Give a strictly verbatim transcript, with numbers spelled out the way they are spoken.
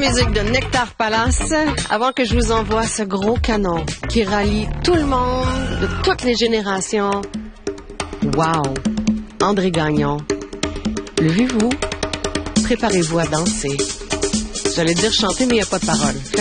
musique de Nectar Palace avant que je vous envoie ce gros canon qui rallie tout le monde de toutes les générations. Wow! André Gagnon. Levez-vous, préparez-vous à danser. J'allais dire chanter, mais il n'y a pas de parole.